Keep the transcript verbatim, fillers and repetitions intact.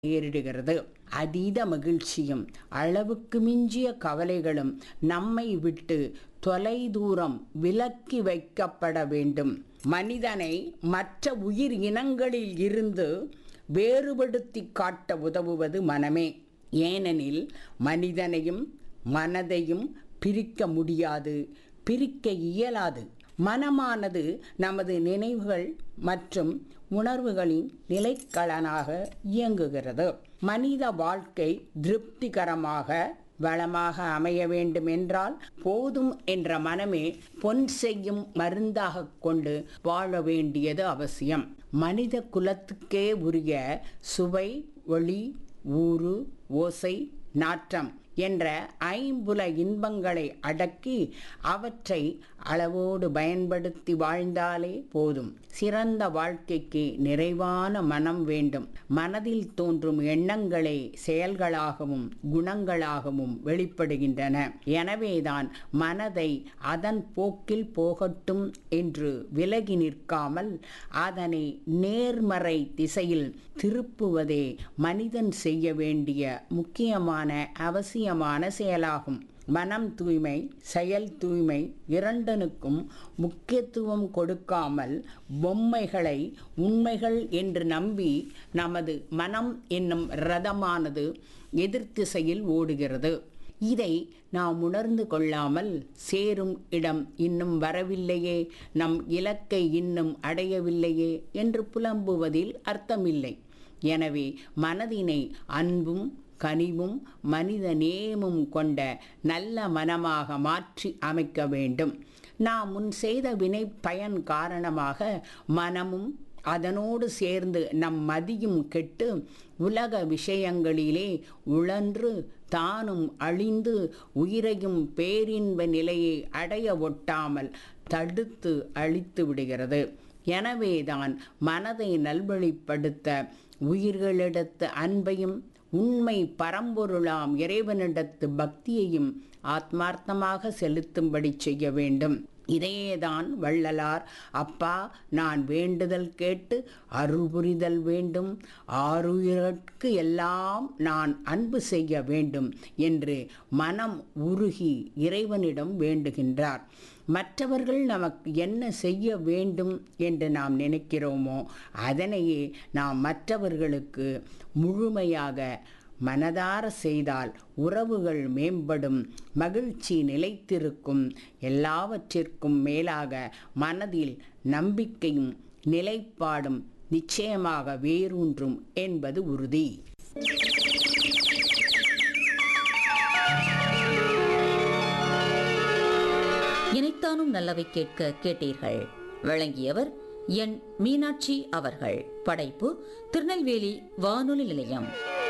நேரிடுகிறது. அதீத மகிழ்ச்சியும் அளவுக்கு மிஞ்சிய கவலைகளும் நம்மை விட்டு தொலைதூரம் விலக்கி வைக்கப்பட வேண்டும். மனிதனை மற்ற உயிர் இனங்களில் இருந்து வேறுபடுத்தி காட்ட உதவுவது மனமே. ஏனெனில் மனிதனையும் மனதையும் பிரிக்க முடியாது, பிரிக்க இயலாது. மனமானது நமது நினைவுகள் மற்றும் உணர்வுகளின் நிலைக்களனாக இயங்குகிறது. மனித வாழ்க்கை திருப்திகரமாக வளமாக அமைய வேண்டும் என்றால் போதும் என்ற மனமே பொன் செய்யும் மருந்தாக கொண்டு வாழ வேண்டியது அவசியம். மனித குலத்துக்கே உரிய சுவை, ஒளி, ஊறு, ஓசை, நாற்றம் என்ற ஐம்புல இன்பங்களை அடக்கி அவற்றை அளவோடு பயன்படுத்தி வாழ்ந்தாலே போதும். சிறந்த வாழ்க்கைக்கு நிறைவான மனம் வேண்டும். மனதில் தோன்றும் எண்ணங்களே செயல்களாகவும் குணங்களாகவும் வெளிப்படுகின்றன. எனவேதான் மனதை அதன் போக்கில் போகட்டும் என்று விலகி நிற்காமல் அதனை நேர்மறை திசையில் திருப்புவதே மனிதன் செய்ய வேண்டிய முக்கியமான அவசியமான செயலாகும். மனம் தூய்மை, செயல் தூய்மை இரண்டனுக்கும் முக்கியத்துவம் கொடுக்காமல் பொம்மைகளை உண்மைகள் என்று நம்பி நமது மனம் என்னும் ரதமானது எதிர்த்திசையில் ஓடுகிறது. இதை நாம் உணர்ந்து கொள்ளாமல் சேரும் இடம் இன்னும் வரவில்லையே, நம் இலக்கை இன்னும் அடையவில்லையே என்று புலம்புவதில் அர்த்தமில்லை. எனவே மனதினை அன்பும் கனிவும் மனித நேயமும் கொண்ட நல்ல மனமாக மாற்றி அமைக்க வேண்டும். நாம் முன் செய்த வினை பயன் காரணமாக மனமும் அதனோடு சேர்ந்து நம் மதியும் கெட்டு உலக விஷயங்களிலே உழன்று தானும் அழிந்து உயிரையும் பேரின்ப நிலையை அடைய ஒட்டாமல் தடுத்து அழித்து விடுகிறது. எனவேதான் மனதை நல்வழிப்படுத்த உயிர்களிடத்து அன்பையும் உண்மை பரம்பொருளாம் இறைவனிடத்து பக்தியையும் ஆத்மார்த்தமாக செலுத்தும்படி செய்ய வேண்டும். இதையேதான் வள்ளலார் அப்பா நான் வேண்டுதல் கேட்டு அருள் புரிதல் வேண்டும், ஆருயிர்க்கு எல்லாம் நான் அன்பு செய்ய வேண்டும் என்று மனம் உருகி இறைவனிடம் வேண்டுகின்றார். மற்றவர்கள் நமக்கு என்ன செய்ய வேண்டும் என்று நாம் நினைக்கிறோமோ அதனையே நாம் மற்றவர்களுக்கு முழுமையாக மனதார செய்தால் உறவுகள் மேம்படும், மகிழ்ச்சி நிலைத்திருக்கும். எல்லாவற்றிற்கும் மேலாக மனதில் நம்பிக்கையும் நிலைப்பாடும் நிச்சயமாக வேரூன்றும் என்பது உறுதி. இணைத்தானும் நல்லவை கேட்க கேட்டீர்கள். வழங்கியவர் என் மீனாட்சி அவர்கள். படைப்பு திருநெல்வேலி வானொலி நிலையம்.